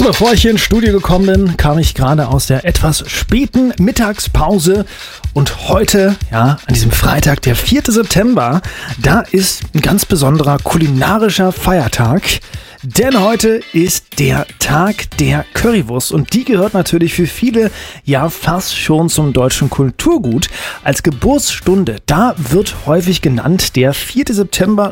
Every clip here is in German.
So, bevor ich hier ins Studio gekommen bin, kam ich gerade aus der etwas späten Mittagspause. Und heute, ja, an diesem Freitag, der 4. September, da ist ein ganz besonderer kulinarischer Feiertag. Denn heute ist der Tag der Currywurst und die gehört natürlich für viele ja fast schon zum deutschen Kulturgut. Als Geburtsstunde, da wird häufig genannt der 4. September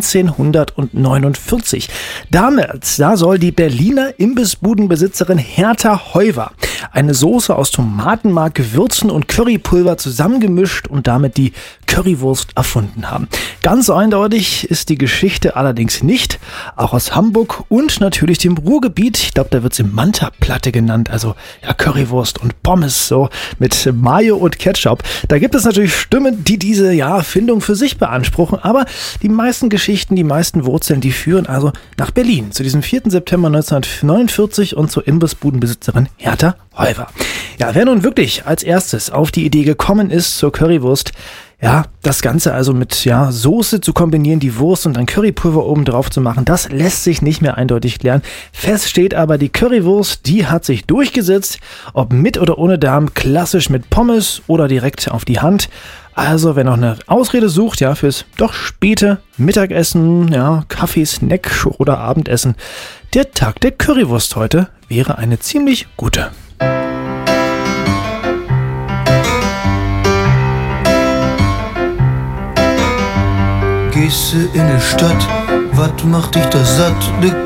1949. Damals, da soll die Berliner Imbissbudenbesitzerin Hertha Heuwer eine Soße aus Tomatenmark, Gewürzen und Currypulver zusammengemischt und damit die Currywurst erfunden haben. Ganz eindeutig ist die Geschichte allerdings nicht. Auch aus Hamburg und natürlich dem Ruhrgebiet. Ich glaube, da wird sie Manta-Platte genannt. Also ja, Currywurst und Pommes so mit Mayo und Ketchup. Da gibt es natürlich Stimmen, die diese Erfindung für sich beanspruchen. Aber die meisten Geschichten, die meisten Wurzeln, die führen also nach Berlin. Zu diesem 4. September 1949 und zur Imbissbudenbesitzerin Hertha Heuwer. Ja, wer nun wirklich als erstes auf die Idee gekommen ist zur Currywurst, ja, das Ganze also mit Soße zu kombinieren, die Wurst und dann Currypulver oben drauf zu machen, das lässt sich nicht mehr eindeutig klären. Fest steht aber, die Currywurst, die hat sich durchgesetzt, ob mit oder ohne Darm, klassisch mit Pommes oder direkt auf die Hand. Also, wer noch eine Ausrede sucht, ja, fürs doch späte Mittagessen, ja, Kaffee, Snack oder Abendessen, der Tag der Currywurst heute wäre eine ziemlich gute. Gehst du in die Stadt, was macht dich da satt? Ne